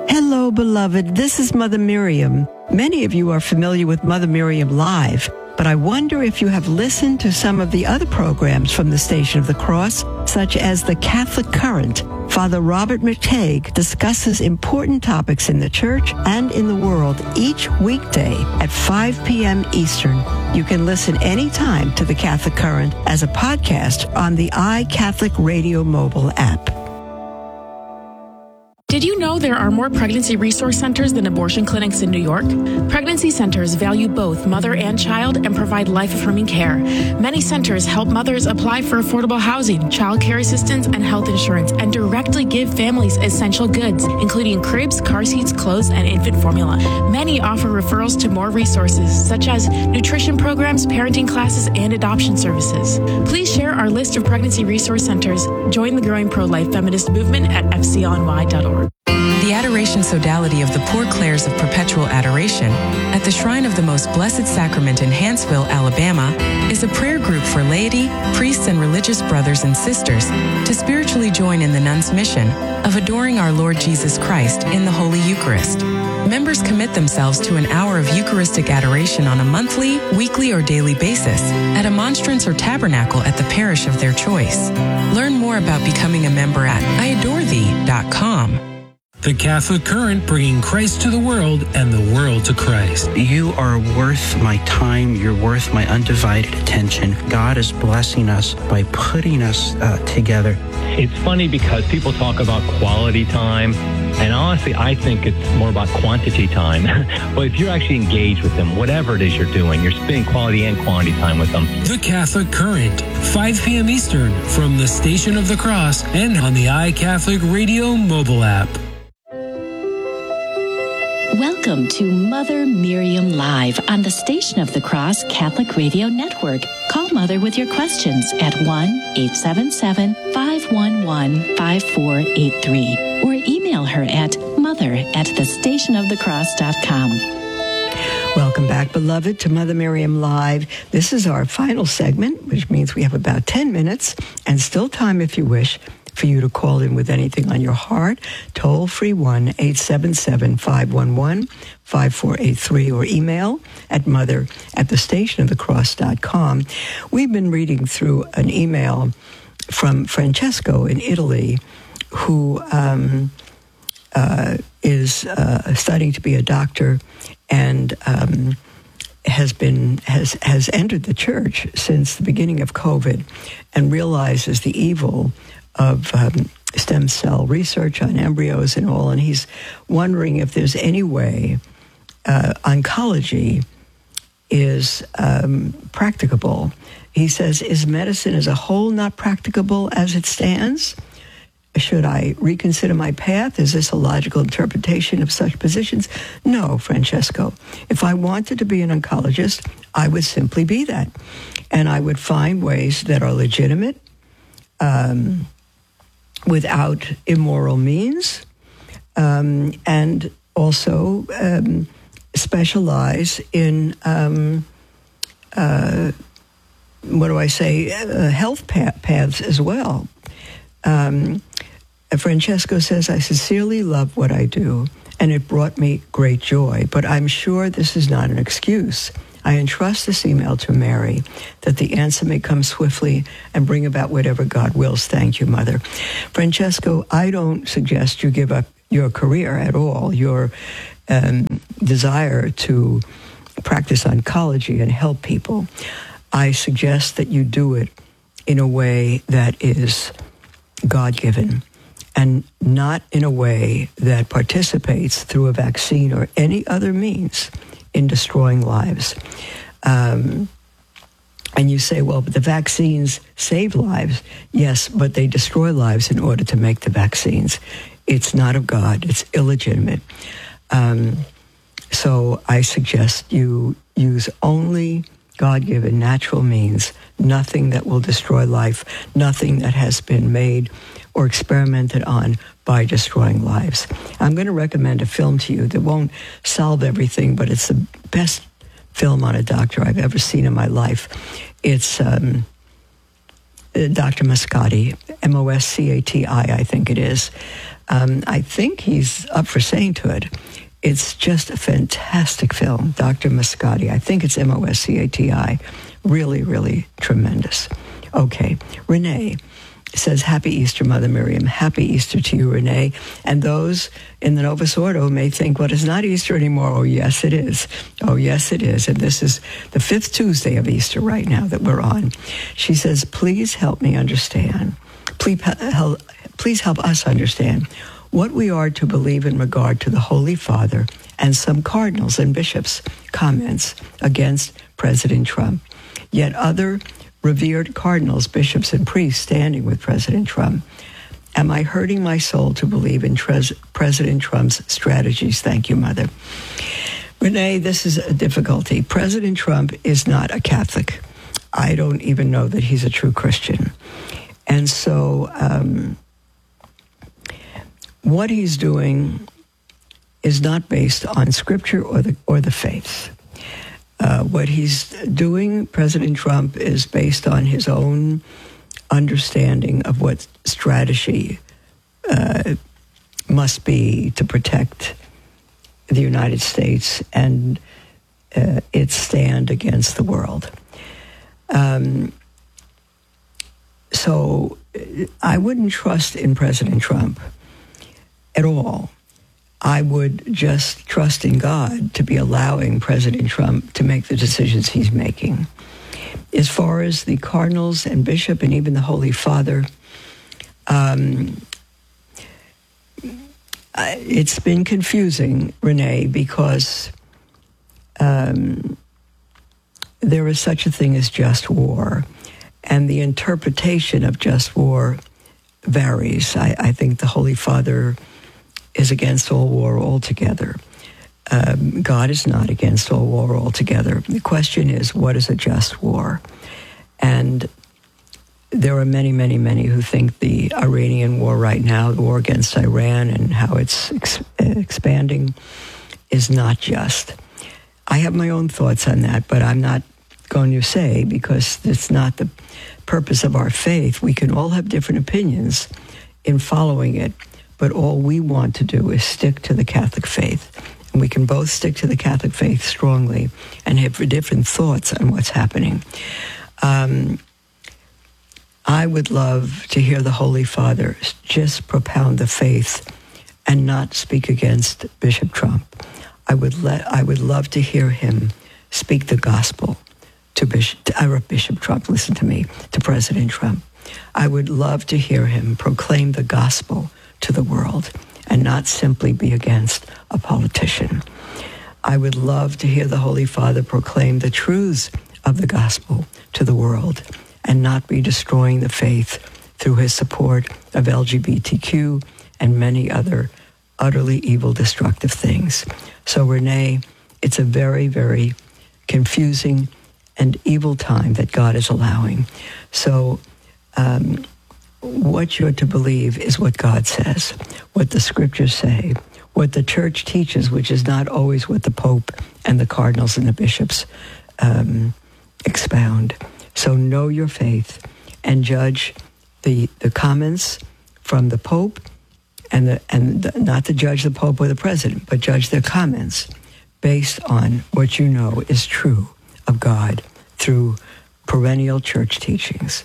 Hello, beloved. This is Mother Miriam. Many of you are familiar with Mother Miriam Live, but I wonder if you have listened to some of the other programs from the Station of the Cross, such as the Catholic Current. Father Robert McTague discusses important topics in the church and in the world each weekday at 5 p.m. Eastern. You can listen anytime to the Catholic Current as a podcast on the iCatholic Radio mobile app. Did you know there are more pregnancy resource centers than abortion clinics in New York? Pregnancy centers value both mother and child and provide life-affirming care. Many centers help mothers apply for affordable housing, child care assistance, and health insurance, and directly give families essential goods, including cribs, car seats, clothes, and infant formula. Many offer referrals to more resources, such as nutrition programs, parenting classes, and adoption services. Please share our list of pregnancy resource centers. Join the growing pro-life feminist movement at fcony.org. The Adoration Sodality of the Poor Clares of Perpetual Adoration at the Shrine of the Most Blessed Sacrament in Hanceville, Alabama, is a prayer group for laity, priests, and religious brothers and sisters to spiritually join in the nuns' mission of adoring our Lord Jesus Christ in the Holy Eucharist. Members commit themselves to an hour of Eucharistic adoration on a monthly, weekly, or daily basis at a monstrance or tabernacle at the parish of their choice. Learn more about becoming a member at iadorethee.com. The Catholic Current, bringing Christ to the world and the world to Christ. You are worth my time. You're worth my undivided attention. God is blessing us by putting us together. It's funny because people talk about quality time, and honestly, I think it's more about quantity time. But if you're actually engaged with them, whatever it is you're doing, you're spending quality and quantity time with them. The Catholic Current, 5 p.m. Eastern, from the Station of the Cross and on the iCatholic Radio mobile app. Welcome to Mother Miriam Live on the Station of the Cross Catholic Radio Network. Call Mother with your questions at 1-877-511-5483 or email her at mother@thestationofthecross.com. Welcome back, beloved, to Mother Miriam Live. This is our final segment, which means we have about 10 minutes and still time, if you wish, for you to call in with anything on your heart. Toll free 1-877-511-5483 or email at mother@thestationofthecross.com. We've been reading through an email from Francesco in Italy, who is studying to be a doctor and has entered the church since the beginning of COVID and realizes the evil of stem cell research on embryos and all, and he's wondering if there's any way oncology is practicable. He says, is medicine as a whole not practicable as it stands? Should I reconsider my path? Is this a logical interpretation of such positions? No, Francesco. If I wanted to be an oncologist, I would simply be that. And I would find ways that are legitimate, without immoral means, and also specialize in, health paths as well. Francesco says, I sincerely love what I do, and it brought me great joy, but I'm sure this is not an excuse. I entrust this email to Mary, that the answer may come swiftly and bring about whatever God wills. Thank you, Mother. Francesco, I don't suggest you give up your career at all, your desire to practice oncology and help people. I suggest that you do it in a way that is God-given and not in a way that participates through a vaccine or any other means in destroying lives. And you say, well, but the vaccines save lives. Yes, but they destroy lives in order to make the vaccines. It's not of God. It's illegitimate. So I suggest you use only God-given natural means, nothing that will destroy life, nothing that has been made or experimented on by destroying lives. I'm going to recommend a film to you that won't solve everything, but it's the best film on a doctor I've ever seen in my life. It's Dr. Moscati, Moscati, I think it is. I think he's up for sainthood. It's just a fantastic film. Dr. Moscati, I think it's Moscati. Really, really tremendous. Okay, Renee says, Happy Easter, Mother Miriam. Happy Easter to you, Renee. And those in the Novus Ordo may think, well, it's not Easter anymore. Oh, yes, it is. Oh, yes, it is. And this is the 5th Tuesday of Easter right now that we're on. She says, please help me understand. Please help us understand what we are to believe in regard to the Holy Father and some cardinals and bishops' comments against President Trump. Yet other revered cardinals, bishops, and priests standing with President Trump. Am I hurting my soul to believe in President Trump's strategies? Thank you, Mother. Renee, this is a difficulty. President Trump is not a Catholic. I don't even know that he's a true Christian. And so what he's doing is not based on Scripture or the faith. What he's doing, President Trump, is based on his own understanding of what strategy must be to protect the United States and its stand against the world. So I wouldn't trust in President Trump at all. I would just trust in God to be allowing President Trump to make the decisions he's making. As far as the cardinals and bishop and even the Holy Father, it's been confusing, Renee, because there is such a thing as just war, and the interpretation of just war varies. I think the Holy Father is against all war altogether. God is not against all war altogether. The question is, what is a just war? And there are many, many, many who think the Iranian war right now, the war against Iran and how it's expanding, is not just. I have my own thoughts on that, but I'm not going to say, because it's not the purpose of our faith. We can all have different opinions in following it, but all we want to do is stick to the Catholic faith. And we can both stick to the Catholic faith strongly and have different thoughts on what's happening. I would love to hear the Holy Father just propound the faith and not speak against Bishop Trump. I would love to hear him speak the gospel to Bishop Trump, listen to me, to President Trump. I would love to hear him proclaim the gospel to the world and not simply be against a politician. I would love to hear the Holy Father proclaim the truths of the gospel to the world and not be destroying the faith through his support of LGBTQ and many other utterly evil, destructive things. So, Renee, it's a very, very confusing and evil time that God is allowing. So, what you're to believe is what God says, what the scriptures say, what the church teaches, which is not always what the Pope and the cardinals and the bishops expound. So know your faith and judge the comments from the Pope and not to judge the Pope or the President, but judge their comments based on what you know is true of God through perennial church teachings.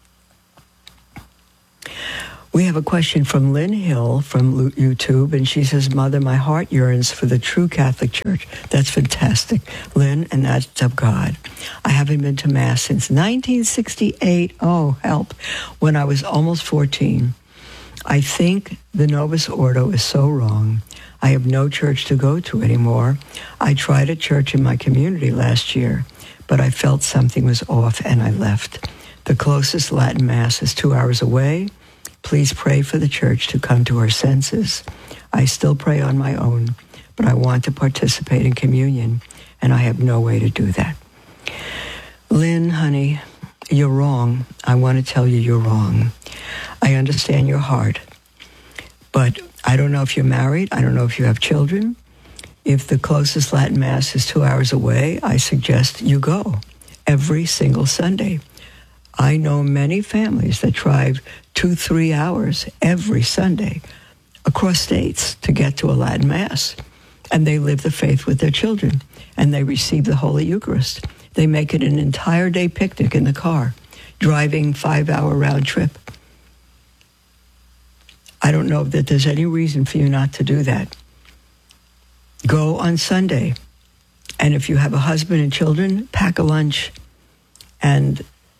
We have a question from Lynn Hill from YouTube, and she says, Mother, my heart yearns for the true Catholic Church. That's fantastic, Lynn, and that's of God. I haven't been to Mass since 1968. Oh, help. When I was almost 14. I think the Novus Ordo is so wrong. I have no church to go to anymore. I tried a church in my community last year, but I felt something was off and I left. The closest Latin Mass is 2 hours away. Please pray for the church to come to her senses. I still pray on my own, but I want to participate in communion, and I have no way to do that. Lynn, honey, you're wrong. I want to tell you you're wrong. I understand your heart, but I don't know if you're married. I don't know if you have children. If the closest Latin Mass is 2 hours away, I suggest you go every single Sunday. I know many families that drive 2-3 hours every Sunday across states to get to a Latin Mass. And they live the faith with their children. And they receive the Holy Eucharist. They make it an entire day picnic in the car, driving 5-hour round trip. I don't know that there's any reason for you not to do that. Go on Sunday. And if you have a husband and children, pack a lunch and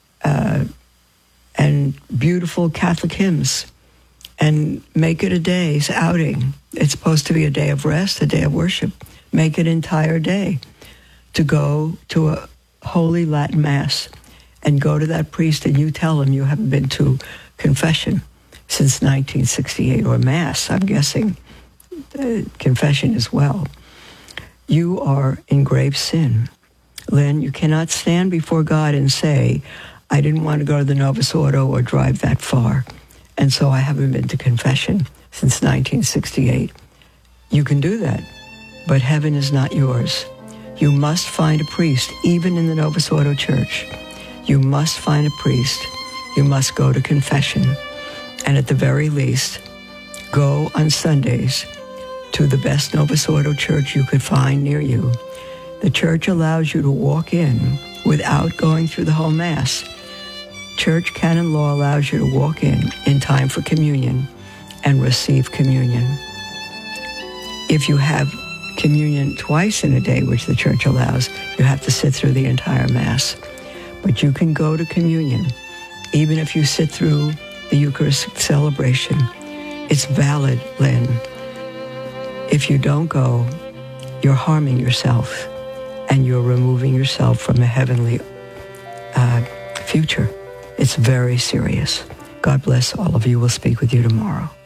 beautiful Catholic hymns, and make it a day's outing. It's supposed to be a day of rest, a day of worship. Make it an entire day to go to a holy Latin Mass and go to that priest and you tell him you haven't been to confession since 1968, or Mass, I'm guessing, confession as well. You are in grave sin. Lynn, you cannot stand before God and say, I didn't want to go to the Novus Ordo or drive that far, and so I haven't been to confession since 1968. You can do that, but heaven is not yours. You must find a priest, even in the Novus Ordo Church. You must find a priest. You must go to confession. And at the very least, go on Sundays to the best Novus Ordo church you could find near you. The church allows you to walk in without going through the whole Mass. Church canon law allows you to walk in time for communion and receive communion. If you have communion twice in a day, which the church allows, you have to sit through the entire Mass. But you can go to communion, even if you sit through the Eucharistic celebration. It's valid, Lynn. If you don't go, you're harming yourself, and you're removing yourself from a heavenly future. It's very serious. God bless all of you. We'll speak with you tomorrow.